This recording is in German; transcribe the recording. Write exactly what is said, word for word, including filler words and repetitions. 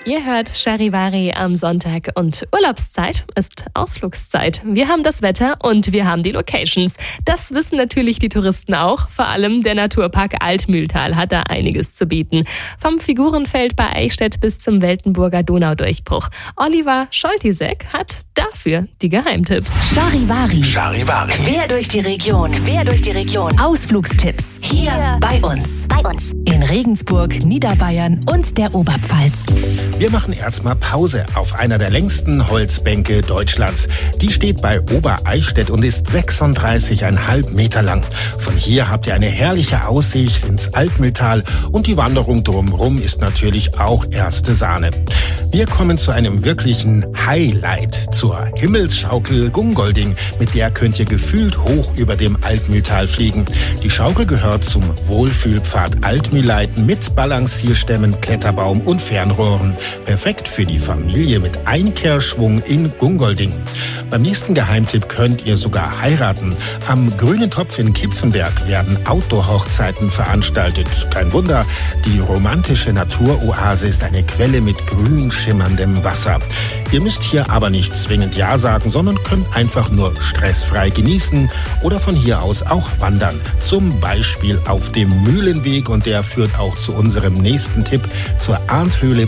Ihr hört Charivari am Sonntag und Urlaubszeit ist Ausflugszeit. Wir haben das Wetter und wir haben die Locations. Das wissen natürlich die Touristen auch. Vor allem der Naturpark Altmühltal hat da einiges zu bieten. Vom Figurenfeld bei Eichstätt bis zum Weltenburger Donaudurchbruch. Oliver Scholtisek hat dafür die Geheimtipps. Charivari. Charivari. Quer durch die Region. Quer durch die Region. Ausflugstipps. Hier, Hier bei uns. Bei uns. In Regensburg, Niederbayern und der Oberpfalz. Wir machen erstmal Pause auf einer der längsten Holzbänke Deutschlands. Die steht bei Obereichstätt und ist sechsunddreißig Komma fünf Meter lang. Von hier habt ihr eine herrliche Aussicht ins Altmühltal und die Wanderung drumherum ist natürlich auch erste Sahne. Wir kommen zu einem wirklichen Highlight, zur Himmelsschaukel Gungolding. Mit der könnt ihr gefühlt hoch über dem Altmühltal fliegen. Die Schaukel gehört zum Wohlfühlpfad Altmühlleiten mit Balancierstämmen, Kletterbaum und Fernrohren. Perfekt für die Familie mit Einkehrschwung in Gungolding. Beim nächsten Geheimtipp könnt ihr sogar heiraten. Am Grünen Topf in Kipfenberg werden Outdoor-Hochzeiten veranstaltet. Kein Wunder, die romantische Naturoase ist eine Quelle mit grün schimmerndem Wasser. Ihr müsst hier aber nicht zwingend Ja sagen, sondern könnt einfach nur stressfrei genießen oder von hier aus auch wandern. Zum Beispiel auf dem Mühlenweg, und der führt auch zu unserem nächsten Tipp, zur Arndhöhle